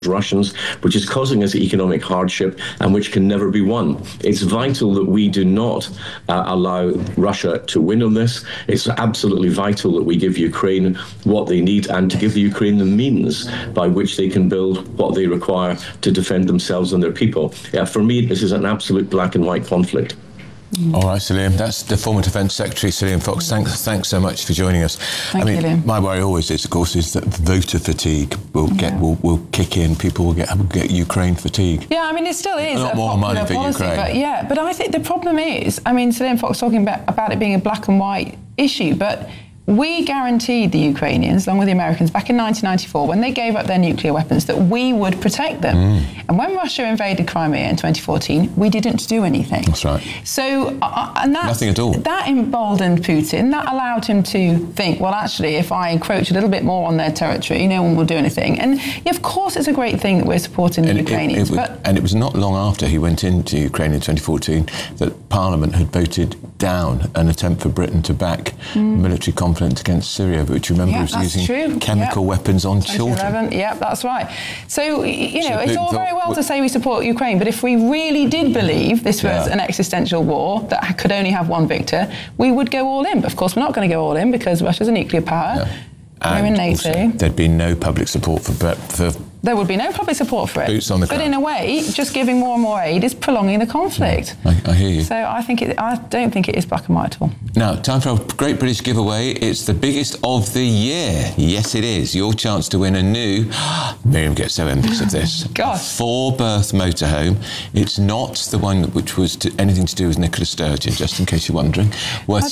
Russians, which is causing us economic hardship and which can never be won. It's vital that we do not allow Russia to win on this. It's absolutely vital that we give Ukraine what they need and to give the Ukraine the means by which they can build what they require to defend themselves and their people. For me, this is an absolute black and white conflict. All right, Sir Liam, that's the former Defence Secretary, Sir Liam Fox. Thanks so much for joining us. Thank you, Liam. My worry always is, of course, is that voter fatigue will kick in. People will get Ukraine fatigue. Yeah, I mean, it still is a lot more money for policy, Ukraine. But I think the problem is, I mean, Sir Liam Fox talking about it being a black and white issue, but we guaranteed the Ukrainians, along with the Americans, back in 1994, when they gave up their nuclear weapons, that we would protect them. And when Russia invaded Crimea in 2014, we didn't do anything. That's right. So, and nothing at all. That emboldened Putin. That allowed him to think, well, actually, if I encroach a little bit more on their territory, no one will do anything. And yeah, of course, it's a great thing that we're supporting the Ukrainians. And it was not long after he went into Ukraine in 2014 that Parliament had voted down an attempt for Britain to back military conflict against Syria, which remember was using chemical weapons on children. Yeah, that's right. So, it's all very well to say we support Ukraine, but if we really did believe this was an existential war that could only have one victor, we would go all in. But of course, we're not going to go all in because Russia's a nuclear power. We're in NATO. Also, there'd be no public support for there would be no public support for it. Boots on the ground. But in a way, just giving more and more aid is prolonging the conflict. I hear you. So I don't think it is black and white at all. Now, time for our Great British Giveaway. It's the biggest of the year. Yes, it is. Your chance to win a new... Miriam gets so envious of this. Gosh. 4-berth motorhome. It's not the one which was anything to do with Nicola Sturgeon, just in case you're wondering. Worth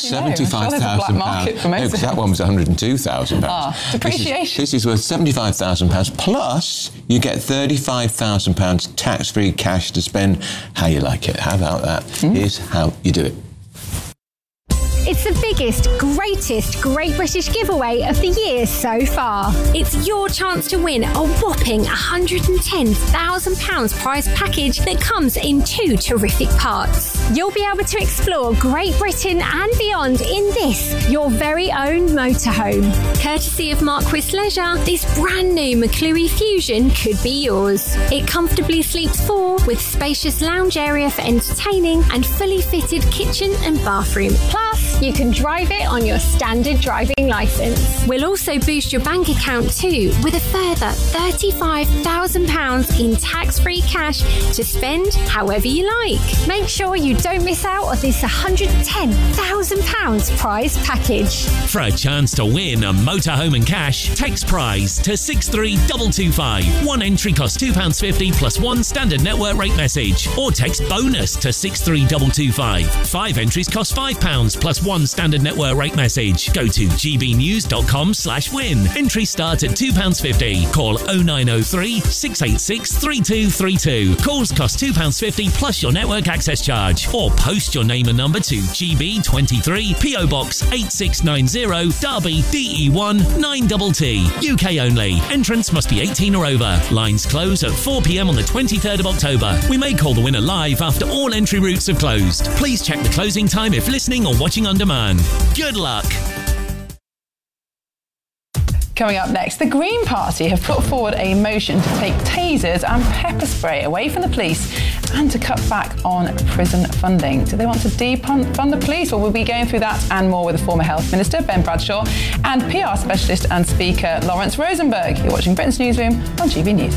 £75,000. No, because that one was £102,000. Depreciation. This is worth £75,000 plus you get £35,000 tax-free cash to spend how you like it. How about that? Here's how you do it. It's the biggest, greatest Great British giveaway of the year so far. It's your chance to win a whopping £110,000 prize package that comes in 2 terrific parts. You'll be able to explore Great Britain and beyond in this, your very own motorhome. Courtesy of Marquis Leisure, this brand new McClure Fusion could be yours. It comfortably sleeps 4 with spacious lounge area for entertaining and fully fitted kitchen and bathroom. Plus, you can drive it on your standard driving licence. We'll also boost your bank account too with a further £35,000 in tax-free cash to spend however you like. Make sure you don't miss out on this £110,000 prize package. For a chance to win a motorhome and cash, text prize to 63225. One entry costs £2.50 plus 1 standard network rate message. Or text bonus to 63225. 5 entries cost £5 plus 1 standard network rate message. Go to gbnews.com/win. Entry start at £2.50. Call 0903 686 3232. Calls cost £2.50 plus your network access charge. Or post your name and number to GB23 PO Box 8690 Derby DE1 9TT. UK only. Entrance must be 18 or over. Lines close at 4 p.m. on the 23rd of October. We may call the winner live after all entry routes have closed. Please check the closing time if listening or watching on demand. Good luck. Coming up next, the Green Party have put forward a motion to take tasers and pepper spray away from the police and to cut back on prison funding. Do they want to defund the police? Well, we'll be going through that and more with the former Health Minister, Ben Bradshaw, and PR specialist and speaker, Lawrence Rosenberg. You're watching Britain's Newsroom on GB News.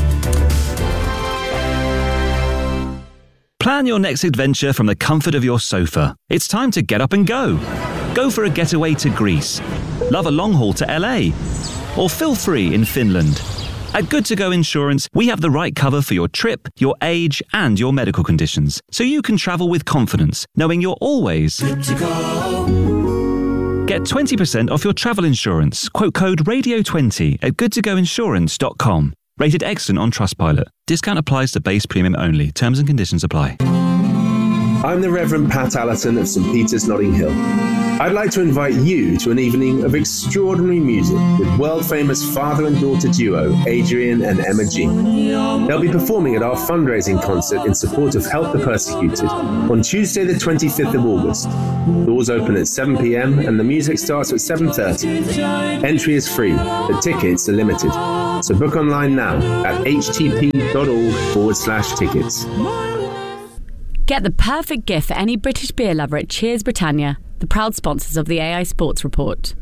Plan your next adventure from the comfort of your sofa. It's time to get up and go. Go for a getaway to Greece. Love a long haul to LA. Or feel free in Finland. At Good To Go Insurance, we have the right cover for your trip, your age, and your medical conditions, so you can travel with confidence, knowing you're always good to go. Get 20% off your travel insurance. Quote code RADIO20 at goodtogoinsurance.com. Rated excellent on Trustpilot. Discount applies to base premium only. Terms and conditions apply. I'm the Reverend Pat Allerton of St Peter's, Notting Hill. I'd like to invite you to an evening of extraordinary music with world-famous father and daughter duo Adrian and Emma G. They'll be performing at our fundraising concert in support of Help the Persecuted on Tuesday the 25th of August. Doors open at 7 p.m. and the music starts at 7:30. Entry is free, but tickets are limited. So book online now at htp.org/tickets. Get the perfect gift for any British beer lover at Cheers Britannia, the proud sponsors of the AI Sports Report.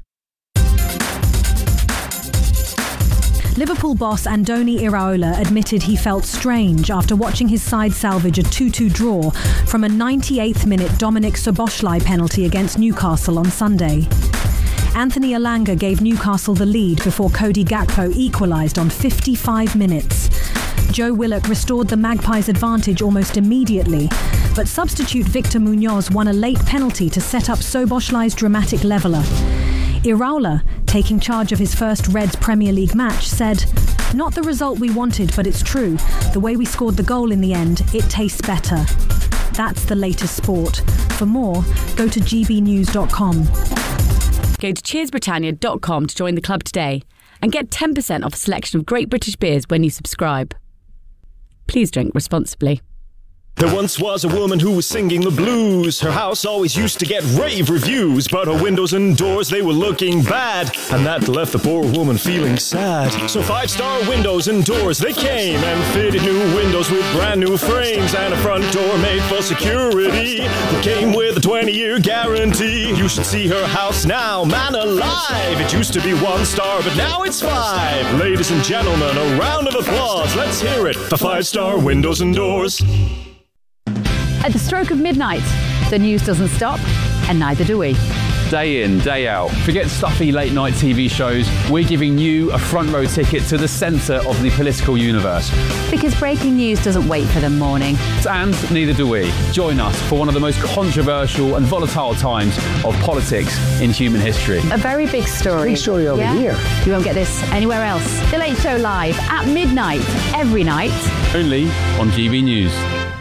Liverpool boss Andoni Iraola admitted he felt strange after watching his side salvage a 2-2 draw from a 98th minute Dominic Szoboszlai penalty against Newcastle on Sunday. Anthony Elanga gave Newcastle the lead before Cody Gakpo equalised on 55 minutes. Joe Willock restored the Magpies' advantage almost immediately, but substitute Victor Munoz won a late penalty to set up Szoboszlai's dramatic leveller. Iraola, taking charge of his first Reds Premier League match, said, "Not the result we wanted, but it's true. The way we scored the goal in the end, it tastes better." That's the latest sport. For more, go to gbnews.com. Go to cheersbritannia.com to join the club today and get 10% off a selection of great British beers when you subscribe. Please drink responsibly. There once was a woman who was singing the blues. Her house always used to get rave reviews, but her windows and doors, they were looking bad, and that left the poor woman feeling sad. So 5-star Windows and Doors, they came and fitted new windows with brand new frames and a front door made for security that came with a 20-year guarantee. You should see her house now, man alive. It used to be 1 star, but now it's 5. Ladies and gentlemen, a round of applause. Let's hear it for 5-star Windows and Doors. At the stroke of midnight, the news doesn't stop, and neither do we. Day in, day out. Forget stuffy late night TV shows. We're giving you a front row ticket to the centre of the political universe. Because breaking news doesn't wait for the morning. And neither do we. Join us for one of the most controversial and volatile times of politics in human history. A very big story. Big story over here. You won't get this anywhere else. The Late Show live at midnight, every night. Only on GB News.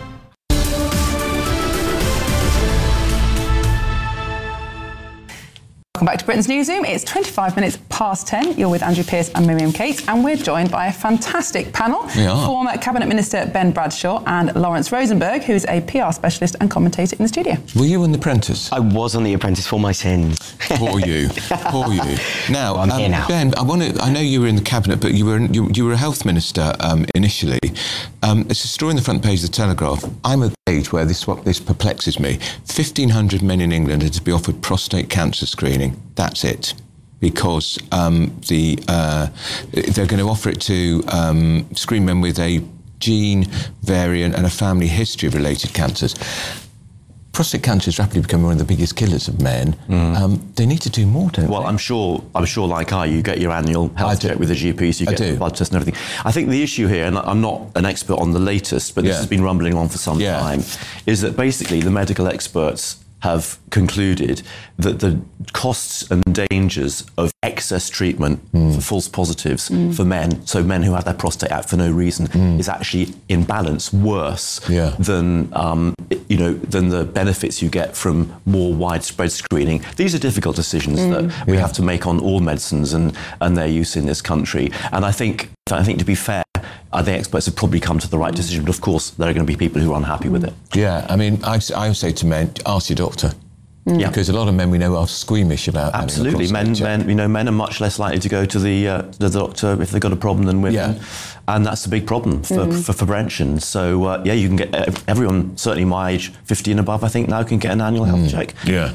Welcome back to Britain's Newsroom. It's 25 minutes past 10. You're with Andrew Pearce and Miriam Cates, and we're joined by a fantastic panel. We are. Former Cabinet Minister Ben Bradshaw and Lawrence Rosenberg, who's a PR specialist and commentator in the studio. Were you on The Apprentice? I was on The Apprentice for my sins. Poor you. Poor you. Now, I'm here now. Ben, I know you were in the Cabinet, but you were a health minister initially. It's a story in the front page of the Telegraph. I'm at the age where this perplexes me. 1,500 men in England are to be offered prostate cancer screening. That's it, because they're going to offer it to screen men with a gene variant and a family history of related cancers. Prostate cancer is rapidly becoming one of the biggest killers of men. They need to do more, don't they? Well, I'm sure like you get your annual health check with a GP, so you get a blood test and everything. I think the issue here, and I'm not an expert on the latest, but this has been rumbling on for some time, is that basically the medical experts have concluded that the costs and dangers of excess treatment for false positives for men, so men who have their prostate out for no reason, is actually in balance worse than than the benefits you get from more widespread screening. These are difficult decisions that we have to make on all medicines and their use in this country. And I think to be fair, I think experts have probably come to the right decision, but of course there are going to be people who are unhappy with it. Yeah, I mean, I would say to men, ask your doctor. Because a lot of men we know are squeamish about absolutely men are much less likely to go to the doctor if they've got a problem than women, and that's a big problem for prevention. So you can get everyone, certainly my age, 50 and above, I think now can get an annual health check.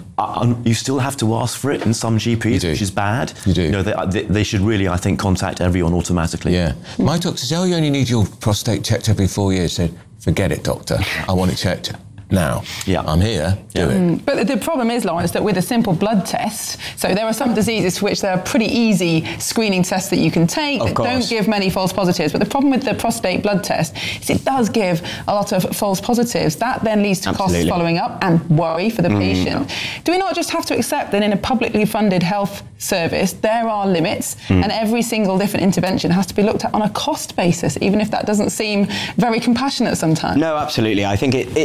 You still have to ask for it in some GPs, which is bad. You do. They should really, I think, contact everyone automatically. My doctor says, you only need your prostate checked every 4 years. I said, forget it, doctor. I want it checked now. I'm here, do it. But the problem is, Lawrence, that with a simple blood test, so there are some diseases for which there are pretty easy screening tests that you can take that don't give many false positives. But the problem with the prostate blood test is it does give a lot of false positives. That then leads to costs following up and worry for the patient. Do we not just have to accept that in a publicly funded health service, there are limits, and every single different intervention has to be looked at on a cost basis, even if that doesn't seem very compassionate sometimes? No, absolutely. I think it's always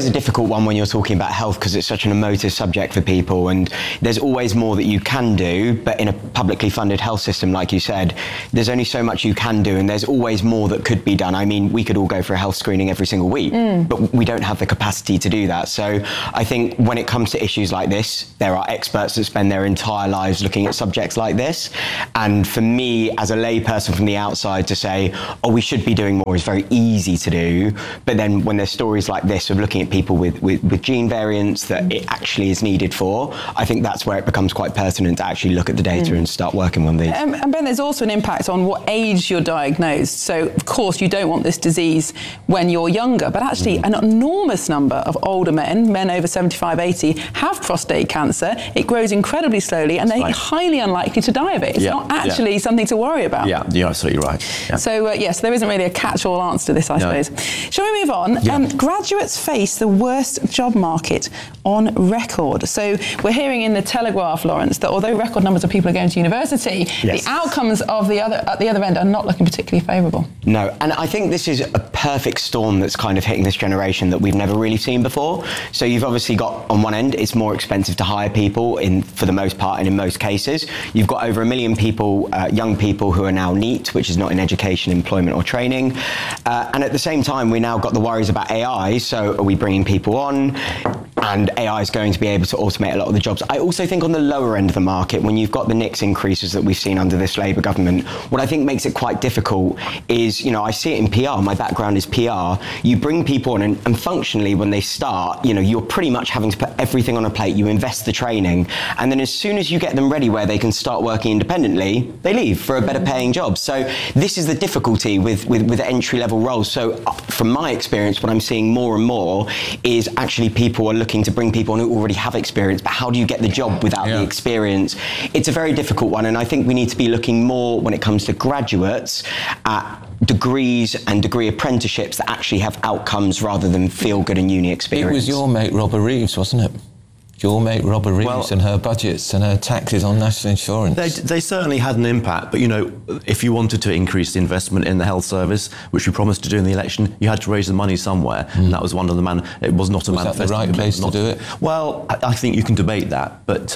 always a difficult one when you're talking about health because it's such an emotive subject for people, and there's always more that you can do, but in a publicly funded health system, like you said, there's only so much you can do, and there's always more that could be done. I mean, we could all go for a health screening every single week, but we don't have the capacity to do that. So I think when it comes to issues like this, there are experts that spend their entire lives looking at subjects like this, and for me, as a layperson from the outside, to say, oh, we should be doing more is very easy to do, but then when there's stories like this of looking at people with gene variants that it actually is needed for, I think that's where it becomes quite pertinent to actually look at the data and start working on these. And Ben, there's also an impact on what age you're diagnosed. So, of course, you don't want this disease when you're younger, but actually an enormous number of older men over 75, 80, have prostate cancer. It grows incredibly slowly, and they're highly unlikely to die of it. It's not actually something to worry about. Yeah, you're absolutely right. Yeah. So, yes, there isn't really a catch-all answer to this, I suppose. Shall we move on? Graduates face the worst job market on record. So we're hearing in the Telegraph, Lawrence, that although record numbers of people are going to university, the outcomes of at the other end are not looking particularly favourable. No, and I think this is a perfect storm that's kind of hitting this generation that we've never really seen before. So you've obviously got, on one end, it's more expensive to hire people for the most part and in most cases. You've got over 1 million people, young people who are now NEET, which is not in education, employment or training. And at the same time, we now got the worries about AI. So are we bringing people on? And AI is going to be able to automate a lot of the jobs. I also think on the lower end of the market, when you've got the NICS increases that we've seen under this Labour government, what I think makes it quite difficult is, I see it in PR. My background is PR. You bring people on and functionally when they start, you're pretty much having to put everything on a plate. You invest the training. And then as soon as you get them ready where they can start working independently, they leave for a better paying job. So this is the difficulty with entry-level roles. So from my experience, what I'm seeing more and more is actually people are looking to bring people on who already have experience, but how do you get the job without the experience? It's a very difficult one, and I think we need to be looking more when it comes to graduates at degrees and degree apprenticeships that actually have outcomes rather than feel-good and uni experience. It was your mate Robert Reeves, wasn't it? Your mate Robert Reeves and her budgets and her taxes on national insurance. They certainly had an impact, but if you wanted to increase the investment in the health service, which we promised to do in the election, you had to raise the money somewhere, and that was one of the it was not a manifesto. Was that the right place to do it? Well, I think you can debate that, but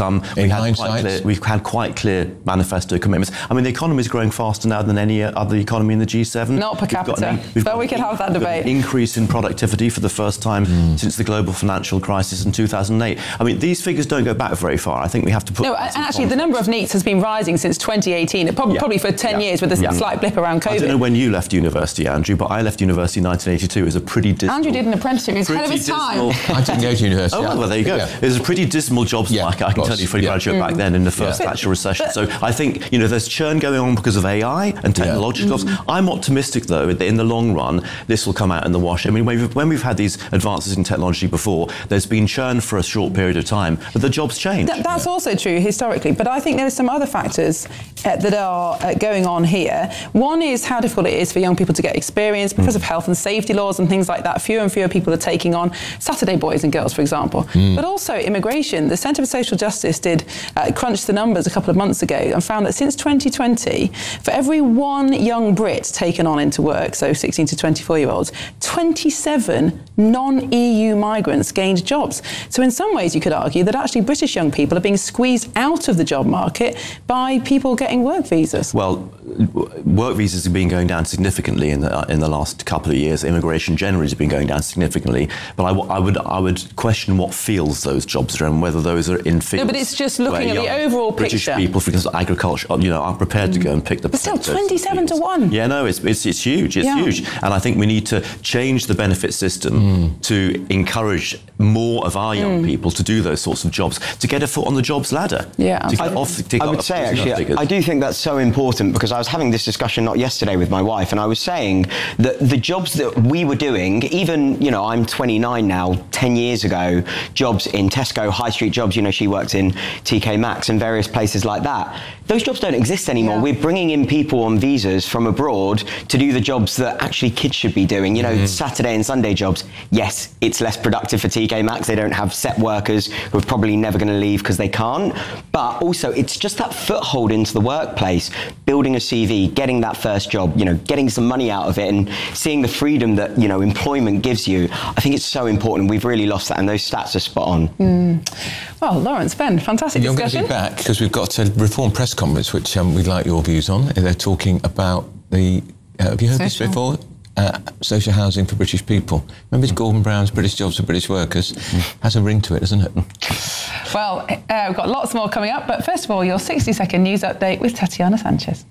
we've had quite clear manifesto commitments. I mean, the economy is growing faster now than any other economy in the G7. Not per capita, but we can have that debate. An increase in productivity for the first time since the global financial crisis in 2008. I mean, these figures don't go back very far. I think we have to put... No, and actually the number of NEETs has been rising since 2018, probably for 10 years with a slight blip around COVID. I don't know when you left university, Andrew, but I left university in 1982. It was a pretty dismal... Andrew did an apprenticeship. He was ahead of his time. I didn't go to university. Oh, well, there you go. It was a pretty dismal jobs market, I can tell you, for a graduate back then in the first actual recession. So I think, there's churn going on because of AI and technological jobs. I'm optimistic, though, that in the long run, this will come out in the wash. I mean, when we've had these advances in technology before, there's been churn for a short period of time, but the jobs change. That's also true historically, but I think there are some other factors that are going on here. One is how difficult it is for young people to get experience because of health and safety laws and things like that. Fewer and fewer people are taking on Saturday boys and girls, for example. But also immigration. The Centre for Social Justice did crunch the numbers a couple of months ago and found that since 2020, for every one young Brit taken on into work, so 16 to 24-year-olds, 27 non-EU migrants gained jobs. So in some ways you could argue that actually British young people are being squeezed out of the job market by people getting work visas. Well, work visas have been going down significantly in the last couple of years. Immigration generally has been going down significantly. But I would question what fields those jobs are and whether those are in fields. No, but it's just looking at the overall British picture. People, for example, agriculture, are prepared to go and pick the. But still, 27 to 1. Yeah, no, it's huge. It's huge, and I think we need to change the benefit system to encourage more of our young people to do those sorts of jobs, to get a foot on the jobs ladder. Yeah, I would say, actually, I do think that's so important because I was having this discussion not yesterday with my wife, and I was saying that the jobs that we were doing, even, I'm 29 now, 10 years ago, jobs in Tesco, high street jobs, she worked in TK Maxx and various places like that. Those jobs don't exist anymore. Yeah. We're bringing in people on visas from abroad to do the jobs that actually kids should be doing. Saturday and Sunday jobs. Yes, it's less productive for TK Maxx. They don't have set workers. who are probably never going to leave because they can't. But also, it's just that foothold into the workplace, building a CV, getting that first job, getting some money out of it and seeing the freedom that, employment gives you. I think it's so important. We've really lost that, and those stats are spot on. Well, Lawrence, Ben, fantastic discussion. I'm going to be back because we've got a Reform press conference, which we'd like your views on. They're talking about the... have you heard this before? Social housing for British people. Remember Gordon Brown's British Jobs for British Workers? Has a ring to it, doesn't it? Well, we've got lots more coming up, but first of all, your 60-second news update with Tatiana Sanchez.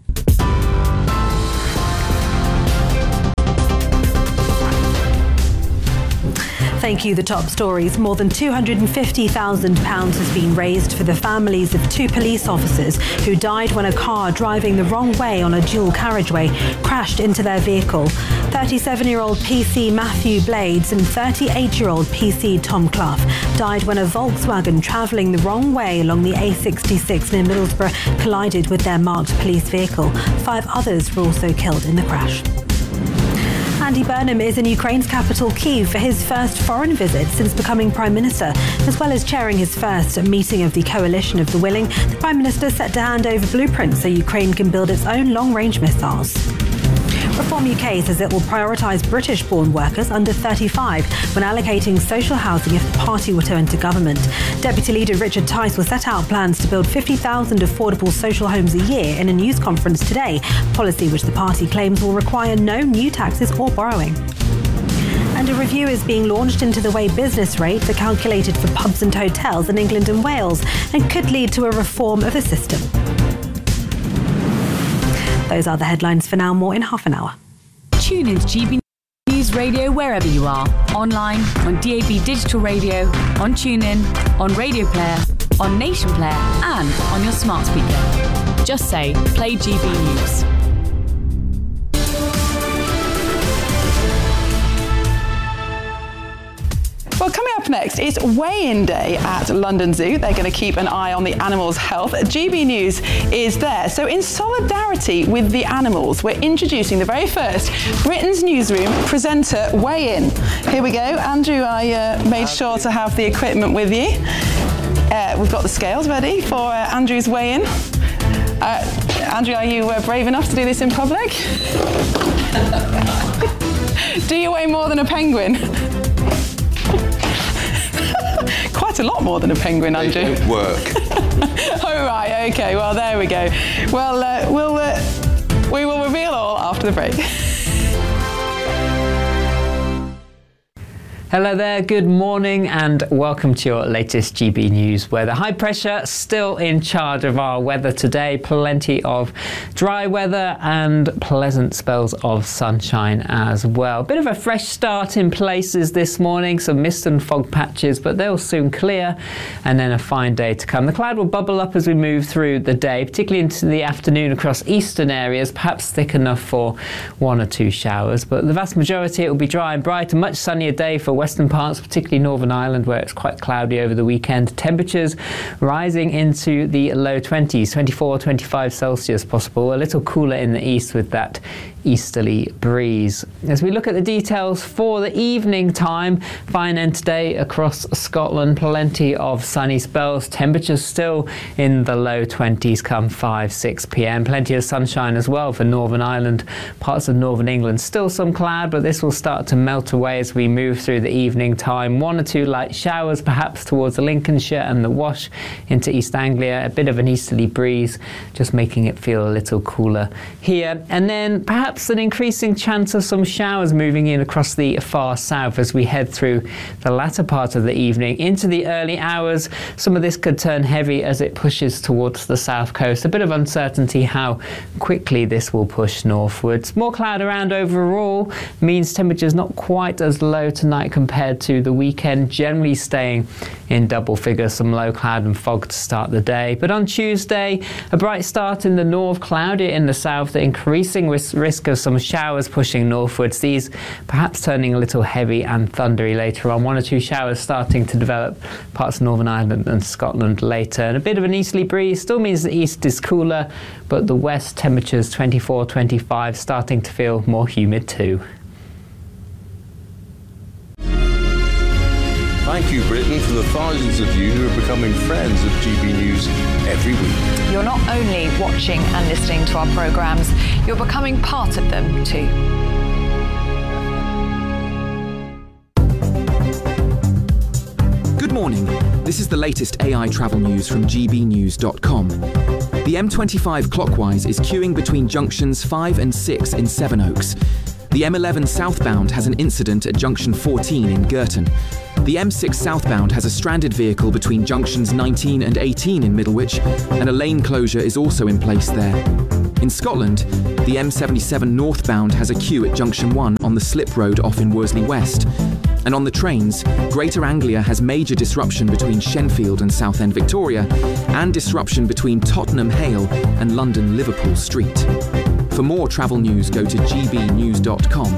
Thank you. The top stories. More than £250,000 has been raised for the families of 2 police officers who died when a car driving the wrong way on a dual carriageway crashed into their vehicle. 37-year-old PC Matthew Blades and 38-year-old PC Tom Clough died when a Volkswagen travelling the wrong way along the A66 near Middlesbrough collided with their marked police vehicle. 5 others were also killed in the crash. Andy Burnham is in Ukraine's capital, Kyiv, for his first foreign visit since becoming Prime Minister. As well as chairing his first meeting of the Coalition of the Willing, the Prime Minister set to hand over blueprints so Ukraine can build its own long-range missiles. Reform UK says it will prioritise British-born workers under 35 when allocating social housing if the party were to enter government. Deputy Leader Richard Tice will set out plans to build 50,000 affordable social homes a year in a news conference today, policy which the party claims will require no new taxes or borrowing. And a review is being launched into the way business rates are calculated for pubs and hotels in England and Wales and could lead to a reform of the system. Those are the headlines for now. More in half an hour. Tune in to GB News Radio wherever you are. Online, on DAB Digital Radio, on TuneIn, on Radio Player, on Nation Player, and on your smart speaker. Just say, play GB News. Well, coming up next, it's weigh-in day at London Zoo. They're going to keep an eye on the animals' health. GB News is there. So in solidarity with the animals, we're introducing the very first Britain's Newsroom presenter weigh-in. Here we go. Andrew, I made sure to have the equipment with you. We've got the scales ready for Andrew's weigh-in. Andrew, are you brave enough to do this in public? Do you weigh more than a penguin? Quite a lot more than a penguin, Andrew. They don't work. Oh, right, OK. Well, there we go. Well, we will reveal all after the break. Hello there, good morning and welcome to your latest GB News weather. High pressure still in charge of our weather today. Plenty of dry weather and pleasant spells of sunshine as well. Bit of a fresh start in places this morning, some mist and fog patches, but they'll soon clear and then a fine day to come. The cloud will bubble up as we move through the day, particularly into the afternoon across eastern areas, perhaps thick enough for 1 or 2 showers, but the vast majority it will be dry and bright, a much sunnier day for western parts, particularly Northern Ireland where it's quite cloudy over the weekend. Temperatures rising into the low 20s, 24, 25 Celsius possible, a little cooler in the east with that easterly breeze. As we look at the details for the evening time, fine end today across Scotland, plenty of sunny spells, temperatures still in the low 20s come 5-6 p.m. Plenty of sunshine as well for Northern Ireland, parts of Northern England. Still some cloud, but this will start to melt away as we move through the evening time. 1 or 2 light showers perhaps towards the Lincolnshire and the Wash into East Anglia. A bit of an easterly breeze, just making it feel a little cooler here. And then perhaps an increasing chance of some showers moving in across the far south as we head through the latter part of the evening into the early hours. Some of this could turn heavy as it pushes towards the south coast. A bit of uncertainty how quickly this will push northwards. More cloud around overall means temperatures not quite as low tonight compared to the weekend, generally staying in double figures, some low cloud and fog to start the day. But on Tuesday, a bright start in the north, cloudy in the south, the increasing risk of some showers pushing northwards, these perhaps turning a little heavy and thundery later on. 1 or 2 showers starting to develop parts of Northern Ireland and Scotland later. And a bit of an easterly breeze still means the east is cooler, but the west temperatures 24, 25, starting to feel more humid too. Thank you, Britain, for the thousands of you who are becoming friends of GB News every week. You're not only watching and listening to our programmes, you're becoming part of them too. Good morning. This is the latest AI travel news from gbnews.com. The M25 clockwise is queuing between junctions 5 and 6 in Sevenoaks. The M11 southbound has an incident at junction 14 in Girton. The M6 southbound has a stranded vehicle between junctions 19 and 18 in Middlewich, and a lane closure is also in place there. In Scotland, the M77 northbound has a queue at junction 1 on the slip road off in Worsley West. And on the trains, Greater Anglia has major disruption between Shenfield and Southend Victoria, and disruption between Tottenham Hale and London Liverpool Street. For more travel news, go to gbnews.com.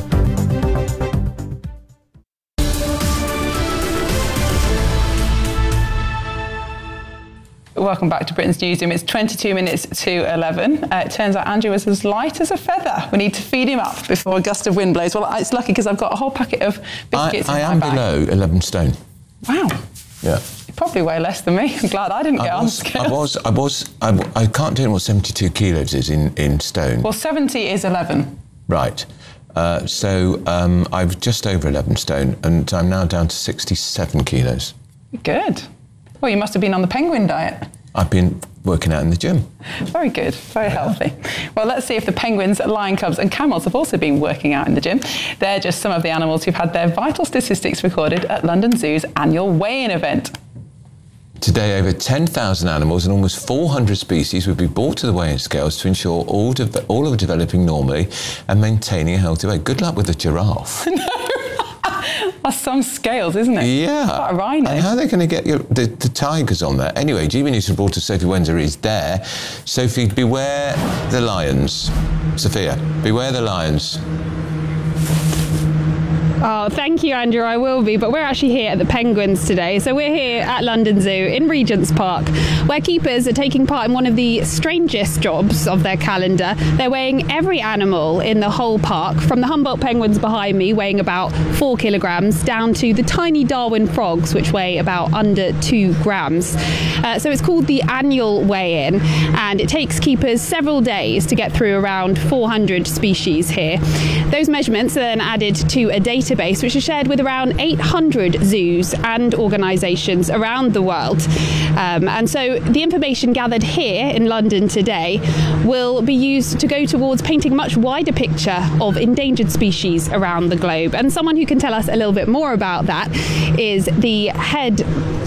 Welcome back to Britain's Newsroom. It's 22 minutes to 11. It turns out Andrew is as light as a feather. We need to feed him up before a gust of wind blows. Well, it's lucky because I've got a whole packet of biscuits in my bag. I am below 11 stone. Wow. Yeah. You probably weigh less than me. I'm glad I didn't get on the scales. I can't tell you what 72 kilos is in stone. Well, 70 is 11. Right. So I've just over 11 stone, and I'm now down to 67 kilos. Good. Well, you must have been on the penguin diet. I've been working out in the gym. Very good, very healthy. Well, let's see if the penguins, lion cubs and camels have also been working out in the gym. They're just some of the animals who've had their vital statistics recorded at London Zoo's annual weigh-in event. Today, over 10,000 animals and almost 400 species will be brought to the weigh-in scales to ensure all are developing normally and maintaining a healthy weight. Good luck with the giraffe. That's some scales, isn't it? Yeah. Like a rhino. And how are they going to get the tigers on there? Anyway, GB News reporter Sophie Wenzer is there. Sophie, beware the lions. Sophia, beware the lions. Oh, thank you, Andrew. I will be. But we're actually here at the Penguins today. So we're here at London Zoo in Regent's Park, where keepers are taking part in one of the strangest jobs of their calendar. They're weighing every animal in the whole park, from the Humboldt penguins behind me, weighing about 4 kilograms, down to the tiny Darwin frogs, which weigh about under 2 grams. So it's called the annual weigh-in, and it takes keepers several days to get through around 400 species here. Those measurements are then added to a database which is shared with around 800 zoos and organisations around the world. And so the information gathered here in London today will be used to go towards painting a much wider picture of endangered species around the globe. And someone who can tell us a little bit more about that is the head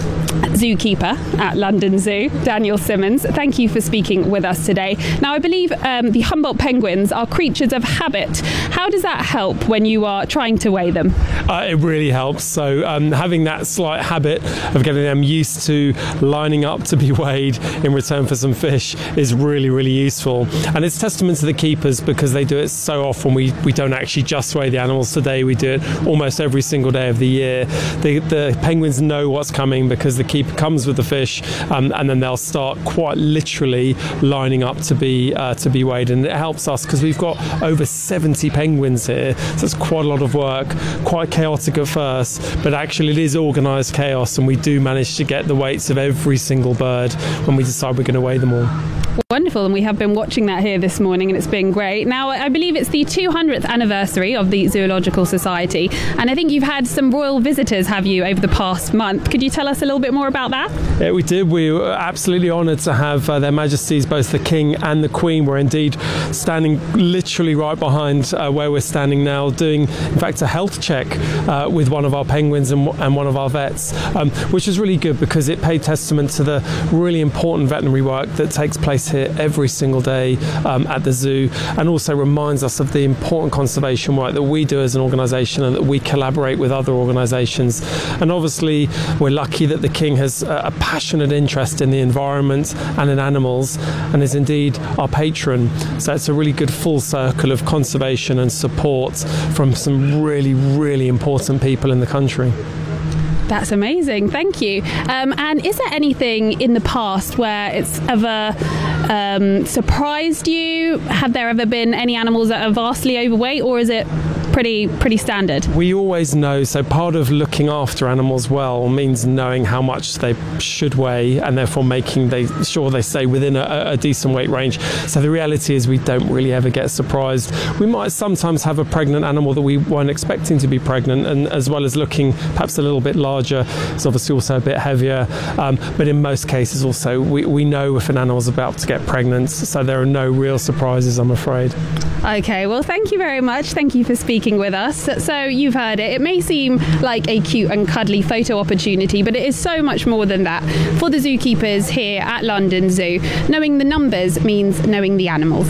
zookeeper at London Zoo, Daniel Simmons. Thank you for speaking with us today. Now, I believe the Humboldt penguins are creatures of habit. How does that help when you are trying to weigh them? It really helps. So having that slight habit of getting them used to lining up to be weighed in return for some fish is really, really useful. And it's testament to the keepers because they do it so often. We don't actually just weigh the animals today. We do it almost every single day of the year. The penguins know what's coming because the keeper comes with the fish, and then they'll start quite literally lining up to be weighed, and it helps us because we've got over 70 penguins here, so it's quite a lot of work, quite chaotic at first, but actually it is organised chaos, and we do manage to get the weights of every single bird when we decide we're going to weigh them all. Wonderful, and we have been watching that here this morning, and it's been great. Now, I believe it's the 200th anniversary of the Zoological Society, and I think you've had some royal visitors, have you, over the past month? Could you tell us a little bit more about that? Yeah, we did. We were absolutely honoured to have Their Majesties, both the King and the Queen, were indeed standing literally right behind where we're standing now, doing, in fact, a health check with one of our penguins and one of our vets, which is really good because it paid testament to the really important veterinary work that takes place here every single day at the zoo, and also reminds us of the important conservation work that we do as an organisation and that we collaborate with other organisations. And obviously we're lucky that the King has a passionate interest in the environment and in animals, and is indeed our patron. So it's a really good full circle of conservation and support from some really, really important people in the country. That's amazing, thank you. And is there anything in the past where it's ever surprised you? Have there ever been any animals that are vastly overweight, or is it pretty standard? We always know, so part of looking after animals well means knowing how much they should weigh and therefore making sure they stay within a decent weight range. So the reality is we don't really ever get surprised. We might sometimes have a pregnant animal that we weren't expecting to be pregnant, and as well as looking perhaps a little bit larger, it's obviously also a bit heavier. But in most cases also, we know if an animal's about to get pregnant, so there are no real surprises, I'm afraid. Okay, well, thank you very much. Thank you for speaking with us. So you've heard it. It may seem like a cute and cuddly photo opportunity, but it is so much more than that. For the zookeepers here at London Zoo, knowing the numbers means knowing the animals.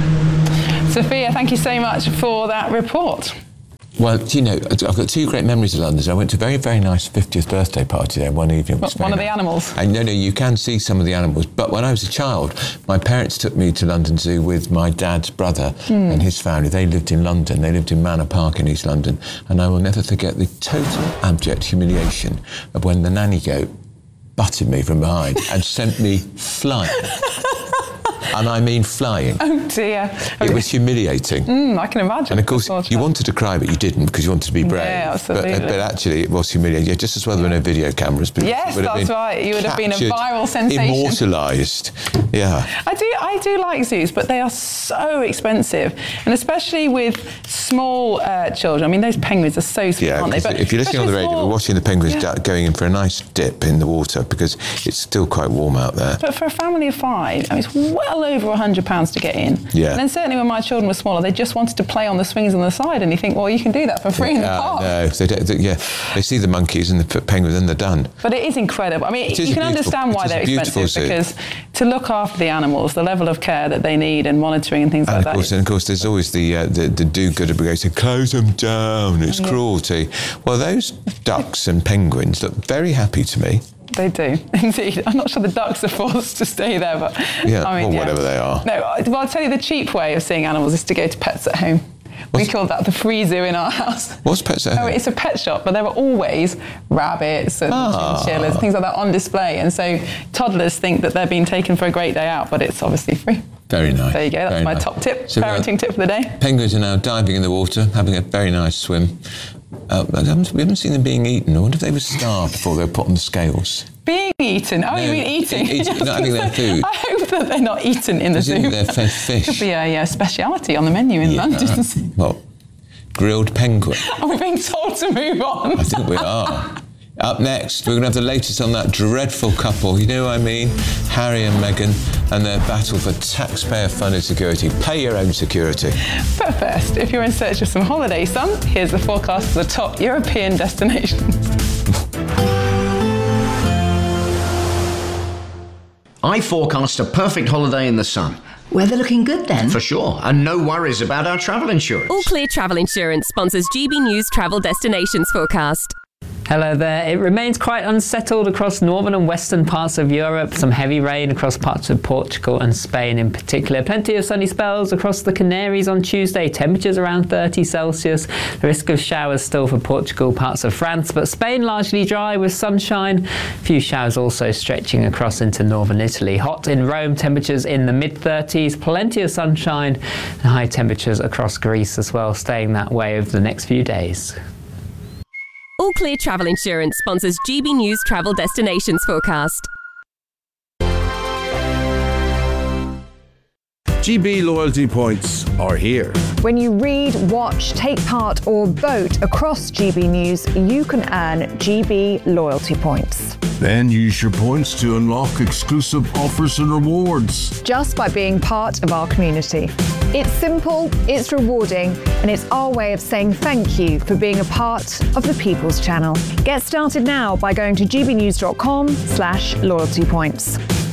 Sophia, thank you so much for that report. Well, do you know, I've got two great memories of London Zoo. I went to a very, very nice 50th birthday party there one evening. One of the animals? And no, you can see some of the animals. But when I was a child, my parents took me to London Zoo with my dad's brother and his family. They lived in London. They lived in Manor Park in East London. And I will never forget the total abject humiliation of when the nanny goat butted me from behind and sent me flying. And I mean flying. Oh dear. It was humiliating. I can imagine. And of course, you wanted to cry, but you didn't because you wanted to be brave. Yeah, absolutely. But actually, it was humiliating. Yeah, just as well there were no video cameras. But yes, that's right. You would have been a viral sensation. Immortalised. Yeah. I do like zoos, but they are so expensive. And especially with small children. I mean, those penguins are so small, aren't they? But if you're listening on the radio, we're watching the penguins going in for a nice dip in the water because it's still quite warm out there. But for a family of 5, I mean, it's well over £100 to get in. Yeah. And then certainly when my children were smaller, they just wanted to play on the swings on the side, and you think, well, you can do that for free in the park. No, they see the monkeys and the penguins and they're done. But it is incredible. I mean, you can understand why they're expensive because to look after the animals, the level of care that they need and monitoring and things like that. And of course, there's always the do-gooder brigade saying, close them down, it's cruelty. Well, those ducks and penguins look very happy to me. They do, indeed. I'm not sure the ducks are forced to stay there, but... whatever they are. No, well, I'll tell you the cheap way of seeing animals is to go to Pets at Home. We call that the free zoo in our house. What's Pets at Home? Oh, it's a pet shop, but there are always rabbits and chinchillas and things like that on display. And so toddlers think that they're being taken for a great day out, but it's obviously free. Very nice. There you go. That's my top tip, parenting tip for the day. Penguins are now diving in the water, having a very nice swim. We haven't seen them being eaten. I wonder if they were starved before they were put on the scales. Being eaten? Oh, you mean eating? Not having their food. I hope that they're not eaten in the zoo. They're fed fish. Could be a speciality on the menu in London. Well, grilled penguin. Are we being told to move on? I think we are. Up next, we're going to have the latest on that dreadful couple, you know what I mean? Harry and Meghan and their battle for taxpayer-funded security. Pay your own security. But first, if you're in search of some holiday sun, here's the forecast for the top European destinations. I forecast a perfect holiday in the sun. Weather looking good then? For sure, and no worries about our travel insurance. All Clear Travel Insurance sponsors GB News Travel Destinations forecast. Hello there. It remains quite unsettled across northern and western parts of Europe. Some heavy rain across parts of Portugal and Spain in particular. Plenty of sunny spells across the Canaries on Tuesday. Temperatures around 30 Celsius. The risk of showers still for Portugal, parts of France, but Spain largely dry with sunshine. A few showers also stretching across into northern Italy. Hot in Rome, temperatures in the mid-30s. Plenty of sunshine and high temperatures across Greece as well, staying that way over the next few days. All Clear Travel Insurance sponsors GB News Travel Destinations forecast. GB loyalty points are here. When you read, watch, take part or vote across GB News, you can earn GB loyalty points. Then use your points to unlock exclusive offers and rewards. Just by being part of our community. It's simple, it's rewarding, and it's our way of saying thank you for being a part of the People's Channel. Get started now by going to gbnews.com/loyalty points.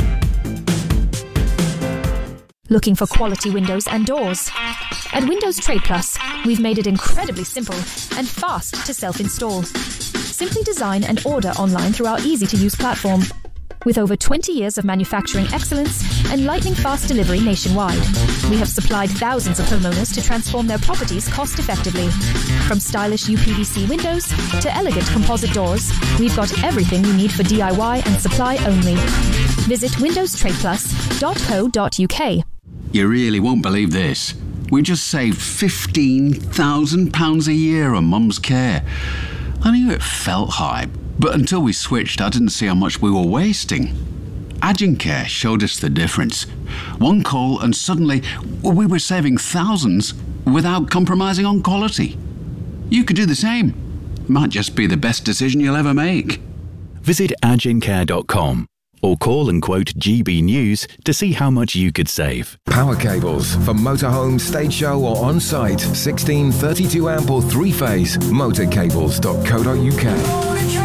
Looking for quality windows and doors? At Windows Trade Plus, we've made it incredibly simple and fast to self-install. Simply design and order online through our easy-to-use platform. With over 20 years of manufacturing excellence and lightning-fast delivery nationwide, we have supplied thousands of homeowners to transform their properties cost-effectively. From stylish UPVC windows to elegant composite doors, we've got everything you need for DIY and supply only. Visit windowstradeplus.co.uk. You really won't believe this. We just saved £15,000 a year on Mum's care. I knew it felt high, but until we switched, I didn't see how much we were wasting. Agencare showed us the difference. One call and suddenly we were saving thousands without compromising on quality. You could do the same. Might just be the best decision you'll ever make. Visit agencare.com or call and quote GB News to see how much you could save. Power cables for motorhome, stage show or on-site. 16, 32 amp or 3-phase. Motorcables.co.uk.